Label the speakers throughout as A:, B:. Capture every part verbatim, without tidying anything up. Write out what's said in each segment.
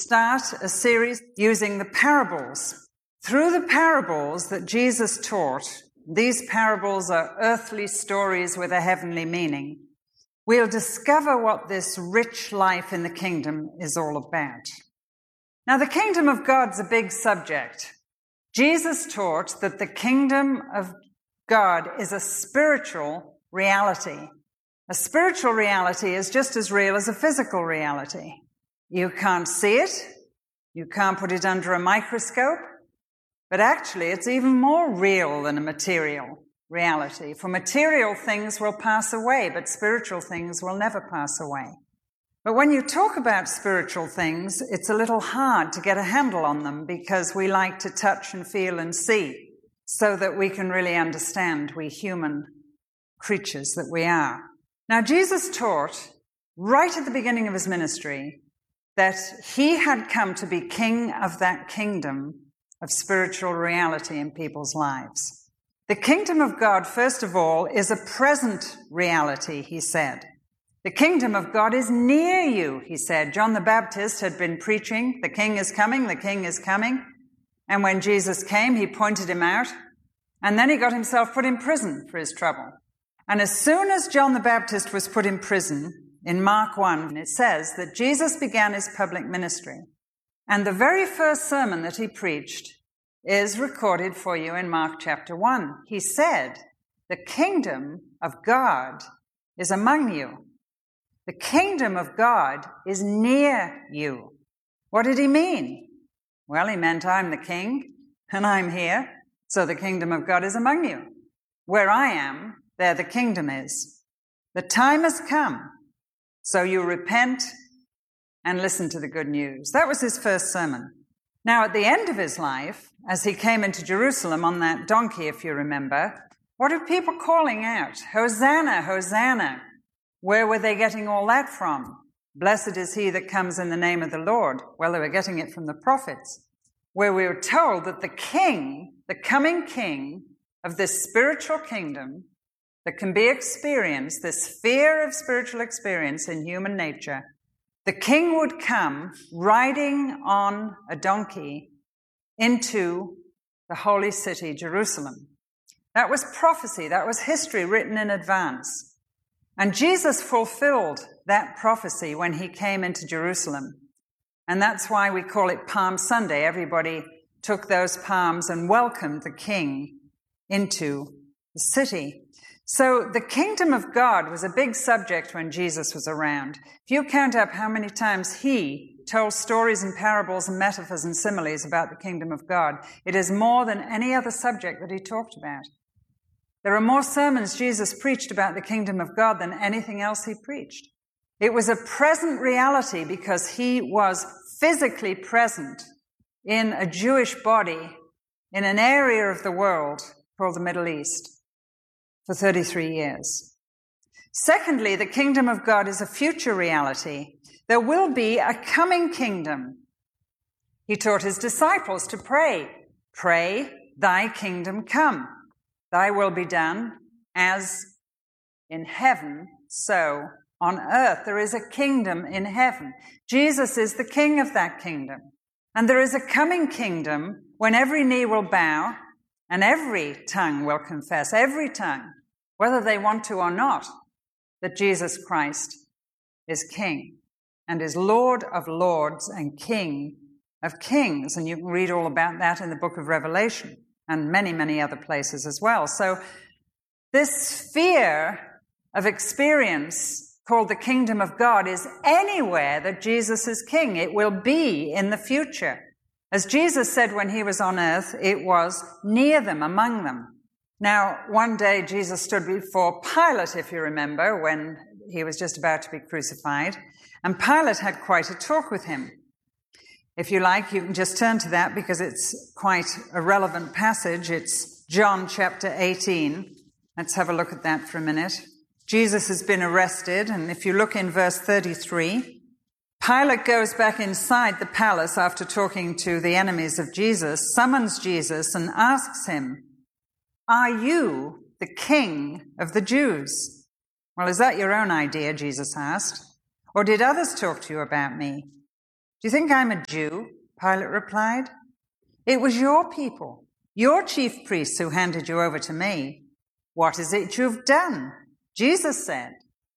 A: start a series using the parables. Through the parables that Jesus taught, these parables are earthly stories with a heavenly meaning, we'll discover what this rich life in the kingdom is all about. Now, the kingdom of God's a big subject. Jesus taught that the kingdom of God is a spiritual reality. A spiritual reality is just as real as a physical reality. You can't see it. You can't put it under a microscope. But actually, it's even more real than a material reality. For material things will pass away, but spiritual things will never pass away. But when you talk about spiritual things, it's a little hard to get a handle on them because we like to touch and feel and see so that we can really understand, we human creatures that we are. Now, Jesus taught right at the beginning of his ministry that he had come to be king of that kingdom of spiritual reality in people's lives. The kingdom of God, first of all, is a present reality, he said. The kingdom of God is near you, he said. John the Baptist had been preaching, the king is coming, the king is coming. And when Jesus came, he pointed him out. And then he got himself put in prison for his trouble. And as soon as John the Baptist was put in prison, in Mark one, it says that Jesus began his public ministry. And the very first sermon that he preached is recorded for you in Mark chapter one. He said, "The kingdom of God is among you. The kingdom of God is near you." What did he mean? Well, he meant I'm the king and I'm here, so the kingdom of God is among you. Where I am, there the kingdom is. The time has come, so you repent and listen to the good news. That was his first sermon. Now, at the end of his life, as he came into Jerusalem on that donkey, if you remember, what are people calling out? Hosanna, Hosanna. Where were they getting all that from? Blessed is he that comes in the name of the Lord. Well, they were getting it from the prophets, where we were told that the king, the coming king of this spiritual kingdom that can be experienced, this sphere of spiritual experience in human nature, the king would come riding on a donkey into the holy city, Jerusalem. That was prophecy. That was history written in advance. And Jesus fulfilled that prophecy when he came into Jerusalem. And that's why we call it Palm Sunday. Everybody took those palms and welcomed the king into the city. So the kingdom of God was a big subject when Jesus was around. If you count up how many times he told stories and parables and metaphors and similes about the kingdom of God, it is more than any other subject that he talked about. There are more sermons Jesus preached about the kingdom of God than anything else he preached. It was a present reality because he was physically present in a Jewish body in an area of the world called the Middle East for thirty-three years. Secondly, the kingdom of God is a future reality. There will be a coming kingdom. He taught his disciples to pray, "Pray, thy kingdom come. Thy will be done as in heaven, so on earth." There is a kingdom in heaven. Jesus is the king of that kingdom. And there is a coming kingdom when every knee will bow and every tongue will confess, every tongue, whether they want to or not, that Jesus Christ is king and is Lord of lords and King of kings. And you can read all about that in the book of Revelation and many, many other places as well. So this sphere of experience called the kingdom of God is anywhere that Jesus is king. It will be in the future. As Jesus said when he was on earth, it was near them, among them. Now, one day Jesus stood before Pilate, if you remember, when he was just about to be crucified, and Pilate had quite a talk with him. If you like, you can just turn to that because it's quite a relevant passage. It's John chapter eighteen. Let's have a look at that for a minute. Jesus has been arrested, and if you look in verse thirty-three, Pilate goes back inside the palace after talking to the enemies of Jesus, summons Jesus and asks him, "Are you the king of the Jews?" "Well, is that your own idea?" Jesus asked. "Or did others talk to you about me?" Do you think I'm a Jew? Pilate replied. It was your people, your chief priests who handed you over to me. What is it you've done? Jesus said,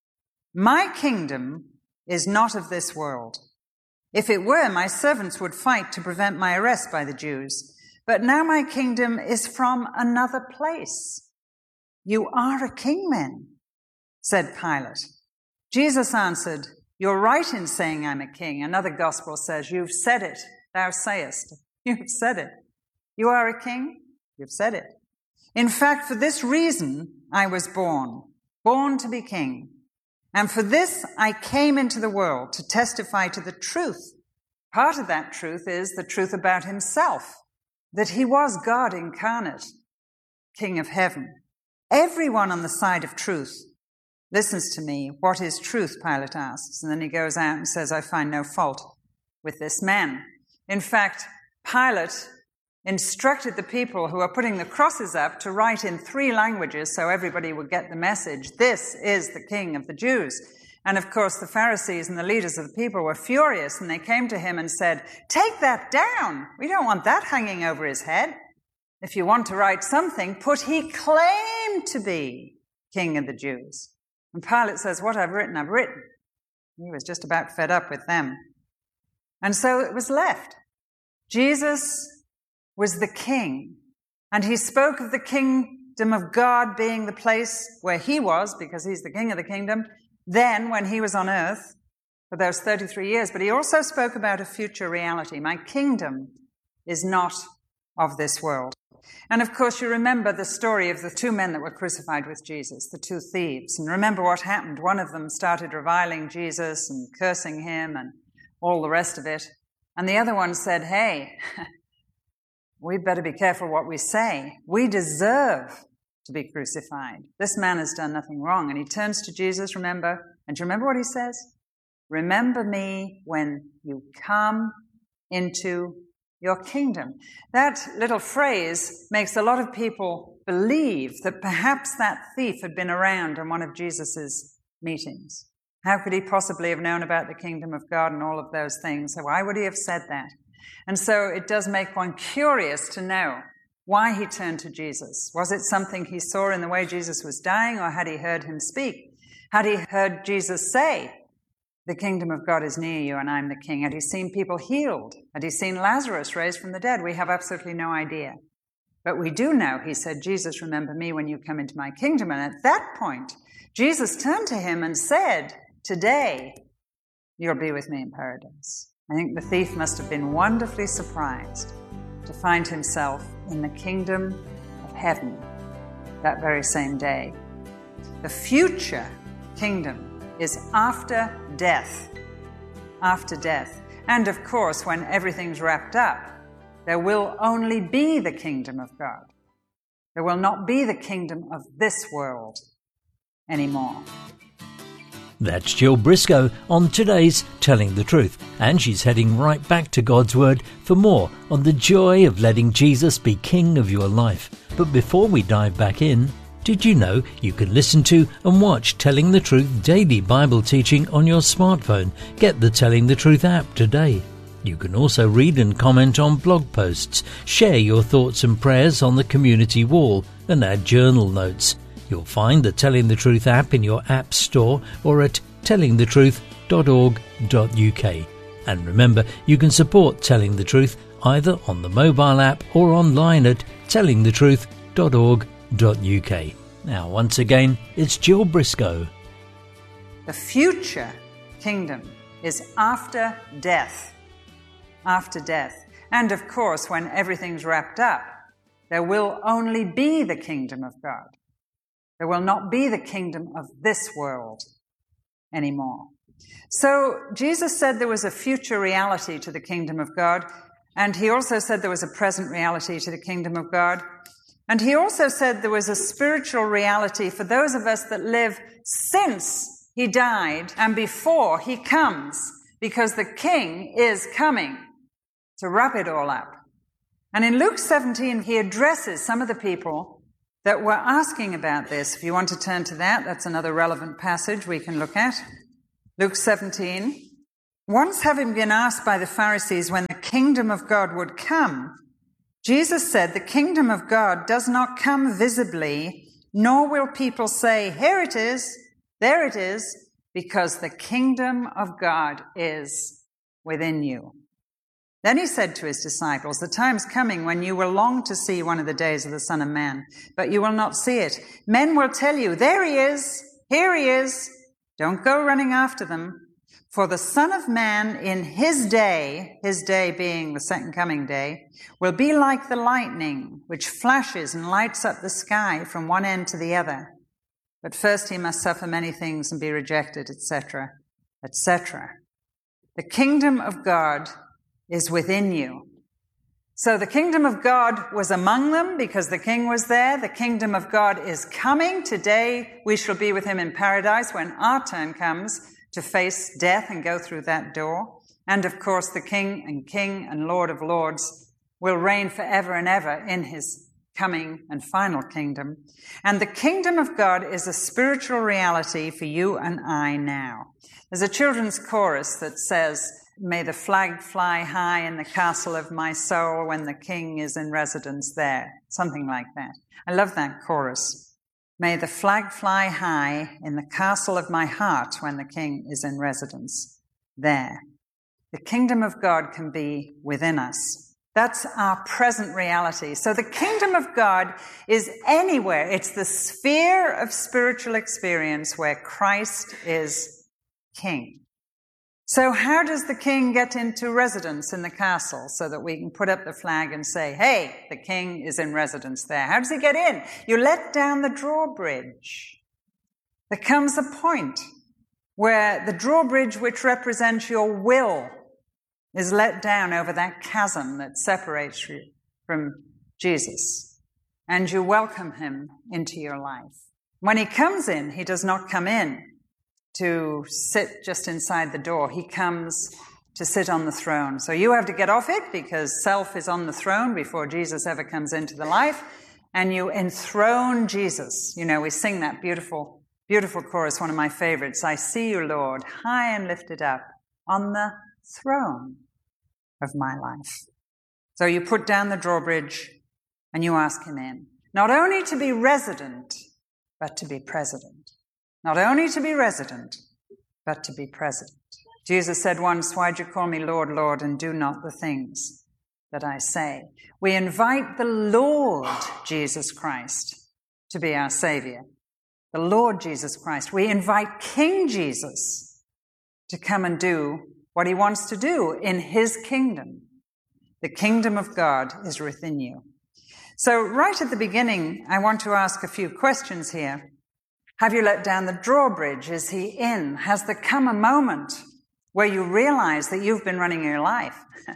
A: my kingdom is not of this world. If it were, my servants would fight to prevent my arrest by the Jews. But now my kingdom is from another place. You are a king then, said Pilate. Jesus answered, you're right in saying I'm a king. Another gospel says, you've said it, thou sayest. You've said it. You are a king? You've said it. In fact, for this reason I was born, born to be king. And for this I came into the world, to testify to the truth. Part of that truth is the truth about himself, that he was God incarnate, King of heaven. Everyone on the side of truth listens to me. What is truth? Pilate asks. And then he goes out and says, I find no fault with this man. In fact, Pilate instructed the people who are putting the crosses up to write in three languages so everybody would get the message. This is the King of the Jews. And of course, the Pharisees and the leaders of the people were furious, and they came to him and said, take that down. We don't want that hanging over his head. If you want to write something, put he claimed to be King of the Jews. And Pilate says, what I've written, I've written. He was just about fed up with them. And so it was left. Jesus was the king, and he spoke of the kingdom of God being the place where he was, because he's the king of the kingdom, then when he was on earth for those thirty-three years. But he also spoke about a future reality. My kingdom is not of this world. And of course, you remember the story of the two men that were crucified with Jesus, the two thieves. And remember what happened. One of them started reviling Jesus and cursing him and all the rest of it. And the other one said, hey, we better be careful what we say. We deserve to be crucified. This man has done nothing wrong. And he turns to Jesus, remember, and do you remember what he says? Remember me when you come into your kingdom. That little phrase makes a lot of people believe that perhaps that thief had been around in one of Jesus's meetings. How could he possibly have known about the kingdom of God and all of those things? So why would he have said that? And so it does make one curious to know why he turned to Jesus. Was it something he saw in the way Jesus was dying, or had he heard him speak? Had he heard Jesus say, the kingdom of God is near you and I'm the king? Had he seen people healed? Had he seen Lazarus raised from the dead? We have absolutely no idea. But we do know, he said, Jesus, remember me when you come into my kingdom. And at that point, Jesus turned to him and said, today you'll be with me in paradise. I think the thief must have been wonderfully surprised to find himself in the kingdom of heaven that very same day. The future kingdom is after death. After death. And of course, when everything's wrapped up, there will only be the kingdom of God. There will not be the kingdom of this world anymore.
B: That's Jill Briscoe on today's Telling the Truth, and she's heading right back to God's Word for more on the joy of letting Jesus be King of your life. But before we dive back in, did you know you can listen to and watch Telling the Truth daily Bible teaching on your smartphone? Get the Telling the Truth app today. You can also read and comment on blog posts, share your thoughts and prayers on the community wall, and add journal notes. You'll find the Telling the Truth app in your app store or at telling the truth dot org dot U K. And remember, you can support Telling the Truth either on the mobile app or online at telling the truth dot org dot U K. Now, once again, it's Jill Briscoe.
A: The future kingdom is after death. After death. And of course, when everything's wrapped up, there will only be the kingdom of God. There will not be the kingdom of this world anymore. So Jesus said there was a future reality to the kingdom of God, and he also said there was a present reality to the kingdom of God. And he also said there was a spiritual reality for those of us that live since he died and before he comes, because the king is coming to wrap it all up. And in Luke seventeen, he addresses some of the people that were asking about this. If you want to turn to that, that's another relevant passage we can look at. Luke seventeen. Once having been asked by the Pharisees when the kingdom of God would come, Jesus said, "The kingdom of God does not come visibly, nor will people say, 'Here it is, there it is,' because the kingdom of God is within you." Then he said to his disciples, "The time's coming when you will long to see one of the days of the Son of Man, but you will not see it. Men will tell you, 'There he is, here he is.' Don't go running after them. For the Son of Man in his day," his day being the second coming day, "will be like the lightning, which flashes and lights up the sky from one end to the other. But first he must suffer many things and be rejected," et cetera, et cetera. The kingdom of God is within you. So the kingdom of God was among them because the king was there. The kingdom of God is coming. Today we shall be with him in paradise when our turn comes to face death and go through that door. And of course, the King and King and Lord of Lords will reign forever and ever in his coming and final kingdom. And the kingdom of God is a spiritual reality for you and I now. There's a children's chorus that says, "May the flag fly high in the castle of my soul when the King is in residence there." Something like that. I love that chorus. "May the flag fly high in the castle of my heart when the King is in residence there." The kingdom of God can be within us. That's our present reality. So the kingdom of God is anywhere. It's the sphere of spiritual experience where Christ is King. So how does the king get into residence in the castle so that we can put up the flag and say, "Hey, the king is in residence there"? How does he get in? You let down the drawbridge. There comes a point where the drawbridge, which represents your will, is let down over that chasm that separates you from Jesus, and you welcome him into your life. When he comes in, he does not come in to sit just inside the door. He comes to sit on the throne. So you have to get off it because self is on the throne before Jesus ever comes into the life, and you enthrone Jesus. You know, we sing that beautiful, beautiful chorus, one of my favorites. "I see you, Lord, high and lifted up on the throne of my life." So you put down the drawbridge and you ask him in. Not only to be resident, but to be president. Not only to be resident, but to be president. Jesus said once, "Why do you call me Lord, Lord, and do not the things that I say?" We invite the Lord Jesus Christ to be our Savior. The Lord Jesus Christ. We invite King Jesus to come and do what he wants to do in his kingdom. The kingdom of God is within you. So right at the beginning, I want to ask a few questions here. Have you let down the drawbridge? Is he in? Has there come a moment where you realize that you've been running your life?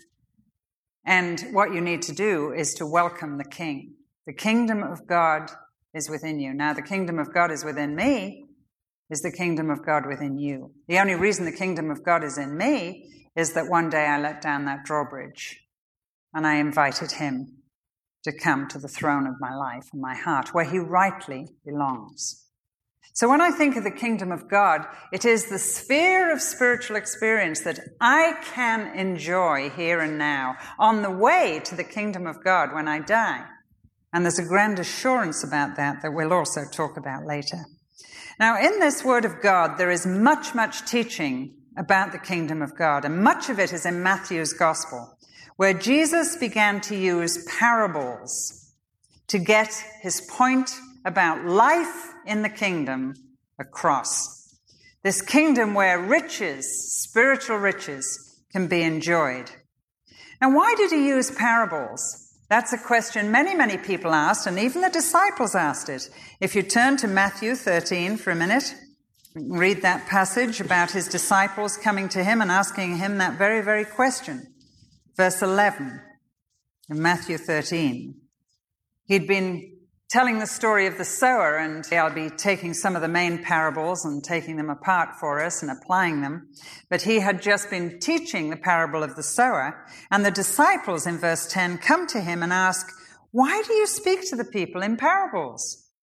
A: And what you need to do is to welcome the King. The kingdom of God is within you. Now, the kingdom of God is within me. Is the kingdom of God within you? The only reason the kingdom of God is in me is that one day I let down that drawbridge and I invited him to come to the throne of my life and my heart, where he rightly belongs. So when I think of the kingdom of God, it is the sphere of spiritual experience that I can enjoy here and now on the way to the kingdom of God when I die. And there's a grand assurance about that that we'll also talk about later. Now, in this word of God, there is much, much teaching about the kingdom of God, and much of it is in Matthew's gospel, where Jesus began to use parables to get his point about life in the kingdom across. This kingdom where riches, spiritual riches, can be enjoyed. Now, why did he use parables? That's a question many, many people asked, and even the disciples asked it. If you turn to Matthew thirteen for a minute, read that passage about his disciples coming to him and asking him that very, very question. Verse eleven in Matthew thirteen. He'd been telling the story of the sower, and I'll be taking some of the main parables and taking them apart for us and applying them. But he had just been teaching the parable of the sower, and the disciples in verse ten come to him and ask, "Why do you speak to the people in parables?"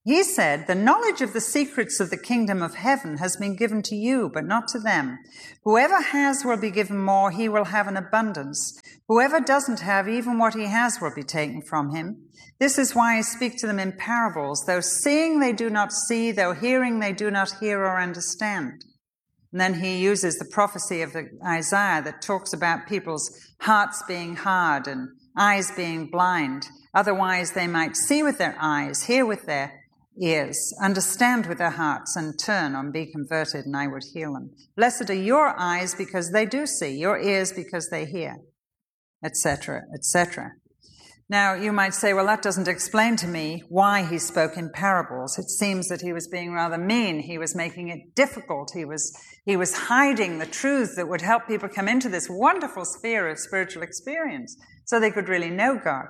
A: He said, "The knowledge of the secrets of the kingdom of heaven has been given to you, but not to them. Whoever has will be given more, he will have an abundance. Whoever doesn't have, even what he has will be taken from him. This is why I speak to them in parables. Though seeing they do not see, though hearing they do not hear or understand." And then he uses the prophecy of Isaiah that talks about people's hearts being hard and eyes being blind. Otherwise they might see with their eyes, hear with their ears, understand with their hearts, and turn and be converted, and I would heal them. Blessed are your eyes because they do see, your ears because they hear, et cetera, et cetera. Now, you might say, well, that doesn't explain to me why he spoke in parables. It seems that he was being rather mean. He was making it difficult. He was, he was hiding the truth that would help people come into this wonderful sphere of spiritual experience so they could really know God.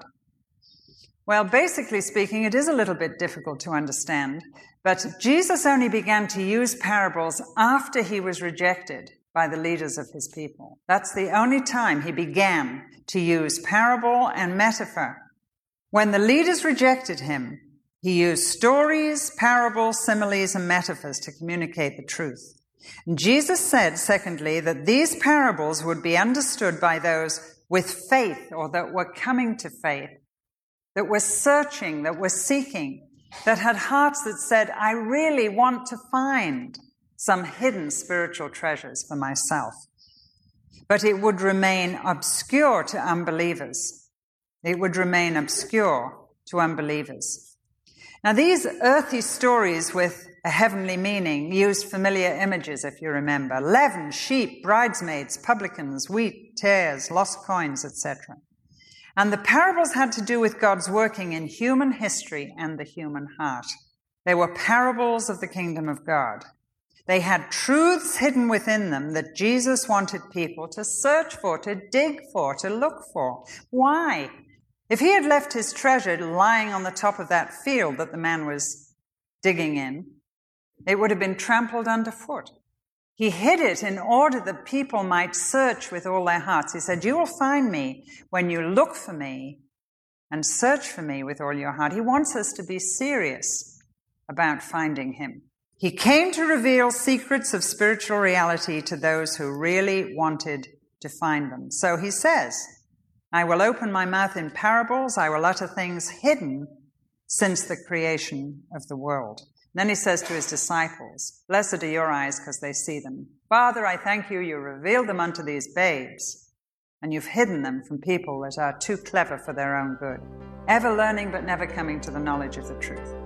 A: Well, basically speaking, it is a little bit difficult to understand, but Jesus only began to use parables after he was rejected by the leaders of his people. That's the only time he began to use parable and metaphor. When the leaders rejected him, he used stories, parables, similes, and metaphors to communicate the truth. And Jesus said, secondly, that these parables would be understood by those with faith, or that were coming to faith, that were searching, that were seeking, that had hearts that said, I really want to find some hidden spiritual treasures for myself. But it would remain obscure to unbelievers. It would remain obscure to unbelievers. Now, these earthy stories with a heavenly meaning used familiar images, if you remember. Leaven, sheep, bridesmaids, publicans, wheat, tares, lost coins, et cetera. And the parables had to do with God's working in human history and the human heart. They were parables of the kingdom of God. They had truths hidden within them that Jesus wanted people to search for, to dig for, to look for. Why? If he had left his treasure lying on the top of that field that the man was digging in, it would have been trampled underfoot. He hid it in order that people might search with all their hearts. He said, you will find me when you look for me and search for me with all your heart. He wants us to be serious about finding him. He came to reveal secrets of spiritual reality to those who really wanted to find them. So he says, I will open my mouth in parables. I will utter things hidden since the creation of the world. Then he says to his disciples, blessed are your eyes because they see them. Father, I thank you, you revealed them unto these babes, and you've hidden them from people that are too clever for their own good, ever learning but never coming to the knowledge of the truth.